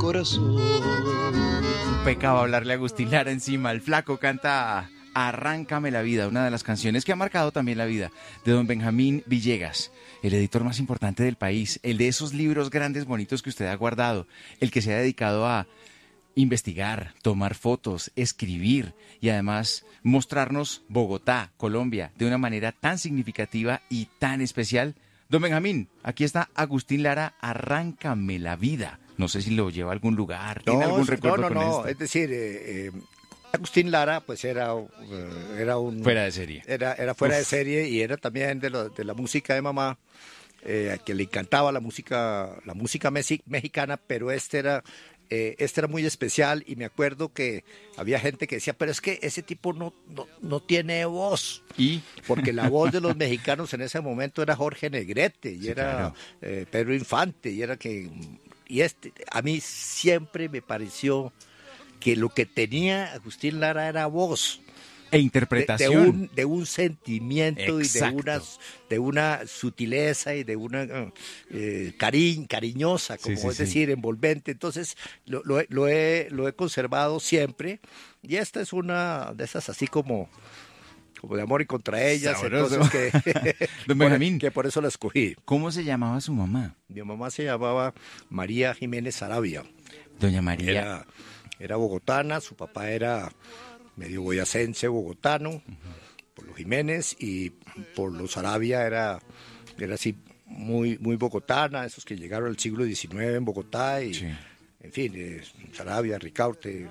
corazón. Pecado hablarle a Agustín Lara encima. El flaco canta Arráncame la vida, una de las canciones que ha marcado también la vida de don Benjamín Villegas, el editor más importante del país, el de esos libros grandes, bonitos que usted ha guardado, el que se ha dedicado a investigar, tomar fotos, escribir y además mostrarnos Bogotá, Colombia, de una manera tan significativa y tan especial. Don Benjamín, aquí está Agustín Lara, Arráncame la vida. No sé si lo lleva a algún lugar, ¿tiene algún recuerdo con esto? Es decir, Agustín Lara pues era un... Fuera de serie. Era fuera de serie y era también de la música de mamá, que le encantaba la música mexicana, pero este era muy especial y me acuerdo que había gente que decía, pero es que ese tipo no tiene voz. ¿Y? Porque la voz de los mexicanos en ese momento era Jorge Negrete y Sí, era claro. Pedro Infante y a mí siempre me pareció que lo que tenía Agustín Lara era voz. E interpretación. De un sentimiento. Exacto. Y de una sutileza y de una cariñosa, como es decir, envolvente. Entonces lo he conservado siempre y esta es una de esas así como de amor y contra ellas. Sabroso. Entonces Don Benjamín, que por eso la escogí. ¿cómo se llamaba su mamá? Mi mamá se llamaba María Jiménez Sarabia. Doña María. Era bogotana, su papá era medio boyacense bogotano, por los Jiménez, y por los Sarabia era así muy, muy bogotana, esos que llegaron al siglo XIX en Bogotá, y Sí. en fin, Sarabia, Ricaurte,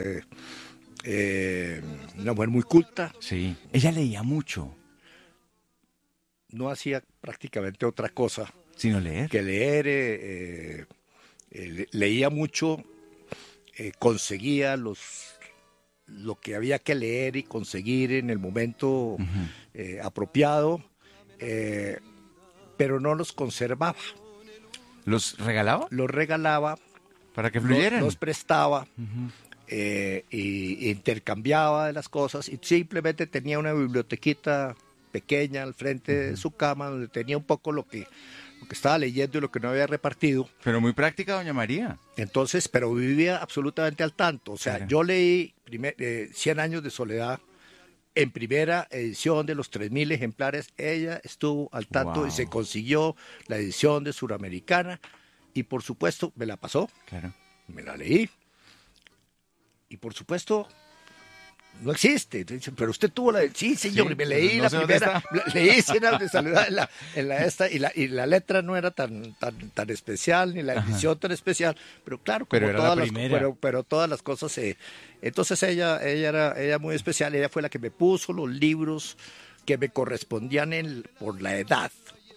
una mujer muy culta, Sí. Ella leía mucho, no hacía prácticamente otra cosa sino leer. que leer, leía mucho, conseguía lo que había que leer y conseguir en el momento apropiado, pero no los conservaba. ¿Los regalaba? Los regalaba, Para que fluyeran. los prestaba, y intercambiaba de las cosas y simplemente tenía una bibliotequita pequeña al frente de su cama donde tenía un poco lo que estaba leyendo y lo que no había repartido. Pero muy práctica, doña María. Entonces, pero vivía absolutamente al tanto. O sea, Claro. yo leí 100 años de soledad en primera edición de los 3.000 ejemplares. Ella estuvo al tanto Wow. y se consiguió la edición de Suramericana y por supuesto me la pasó, Claro. me la leí y por supuesto no existe. Dicen, pero usted tuvo la... Sí, señor, Sí, me leí no la sé dónde primera, está. leí 100 años de soledad en la esta y la letra no era tan especial ni la edición tan especial, pero claro, como Pero era todas la las, primera. pero todas las cosas entonces ella era muy especial, ella fue la que me puso los libros que me correspondían por la edad.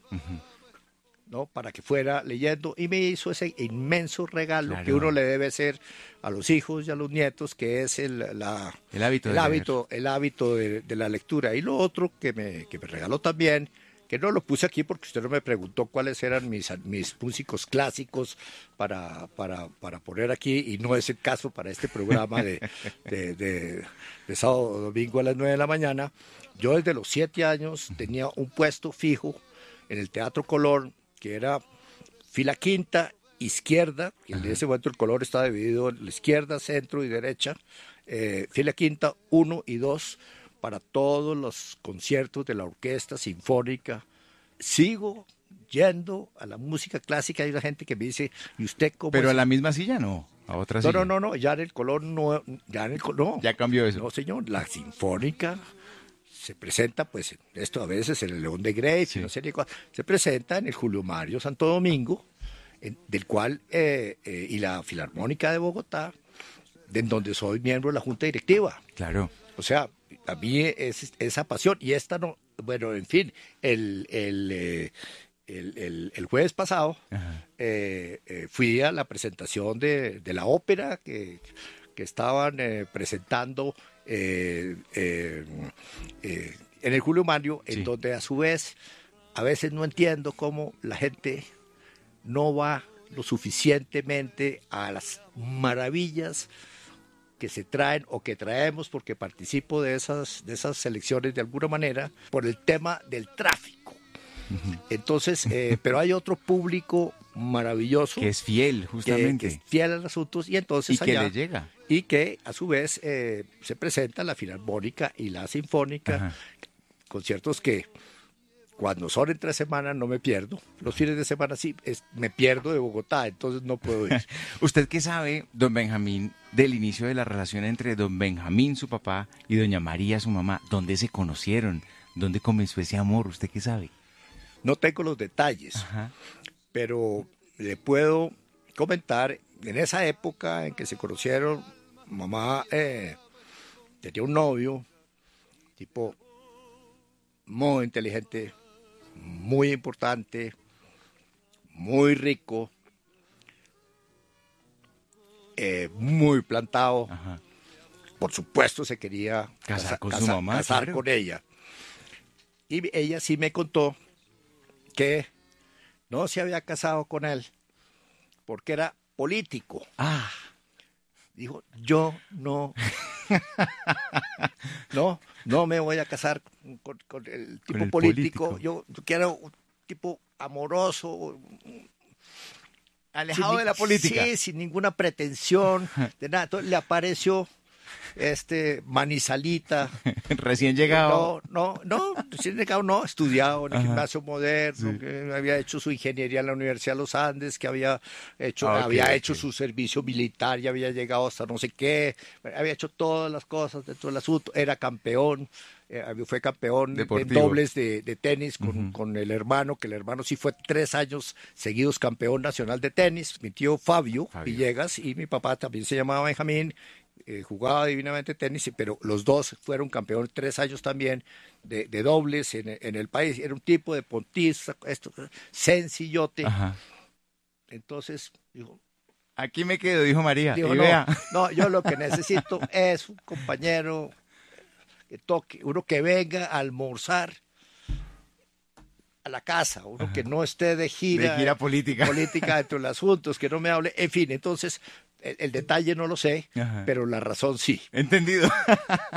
¿No? Para que fuera leyendo y me hizo ese inmenso regalo Claro. que uno le debe hacer a los hijos y a los nietos, que es el hábito de hábito de la lectura. Y lo otro que me regaló también, que no lo puse aquí porque usted no me preguntó cuáles eran mis músicos clásicos para poner aquí, y no es el caso para este programa de sábado o domingo a las 9 de la mañana. Yo desde los 7 años tenía un puesto fijo en el Teatro Colón, que era fila quinta, izquierda, y en ese momento el color estaba dividido en la izquierda, centro y derecha, fila quinta 1 y 2, para todos los conciertos de la orquesta sinfónica. Sigo yendo a la música clásica. Hay una gente que me dice, ¿y usted cómo Pero es? a la misma silla no, a otra silla. No, ya en el Colón no, no. Ya cambió eso. No, señor, la sinfónica se presenta, pues, esto a veces en el León de Grey, Sí. no sé ni cuál, se presenta en el Julio Mario Santo Domingo, del cual, y la Filarmónica de Bogotá, en donde soy miembro de la Junta Directiva. Claro. O sea, a mí es esa pasión, y esta no, bueno, en fin, el jueves pasado fui a la presentación de la ópera que estaban presentando en el Julio Mario, en Sí. donde a su vez a veces no entiendo cómo la gente no va lo suficientemente a las maravillas que se traen o que traemos, porque participo de esas selecciones de alguna manera por el tema del tráfico. Entonces, pero hay otro público maravilloso. Que es fiel, que justamente. es fiel a los asuntos, y entonces Y que allá, le llega. y que a su vez se presenta la Filarmónica y la Sinfónica, Ajá. conciertos que cuando son entre semanas no me pierdo, los fines de semana sí, me pierdo de Bogotá, entonces no puedo ir. ¿Usted qué sabe, don Benjamín, del inicio de la relación entre don Benjamín, su papá, y doña María, su mamá? ¿Dónde se conocieron? ¿Dónde comenzó ese amor? ¿Usted qué sabe? No tengo los detalles, Ajá. pero le puedo comentar, en esa época en que se conocieron, mamá tenía un novio, tipo muy inteligente, muy importante, muy rico, muy plantado. Ajá. Por supuesto se quería Casar con su mamá, casar claro. con ella. Y ella sí me contó que no se había casado con él porque era político. Ah, Dijo, yo no me voy a casar con el tipo el político. político. Yo quiero un tipo amoroso, alejado de la política. Sí, sin ninguna pretensión de nada. Entonces le apareció Manizalita. Recién llegado. Recién llegado no, estudiado en el Ajá. gimnasio moderno, Sí. que había hecho su ingeniería en la Universidad de los Andes, que había hecho, Ah, ok, había hecho ok. su servicio militar, ya había llegado hasta no sé qué, había hecho todas las cosas dentro del asunto, era campeón. Fue campeón Deportivo. en dobles de tenis con el hermano, que el hermano sí fue 3 años seguidos campeón nacional de tenis, mi tío Fabio Villegas, y mi papá también se llamaba Benjamín, jugaba divinamente tenis, pero los dos fueron campeones 3 años también de dobles en el país. Era un tipo de pontista, sencillote. Ajá. Entonces dijo, Aquí me quedo, dijo María. dijo, Y no, vea. no, yo lo que necesito es un compañero que toque, uno que venga a almorzar a la casa, uno Ajá. que no esté de gira política. dentro del asunto, que no me hable, en fin, entonces el detalle no lo sé, Ajá. pero la razón sí. Entendido.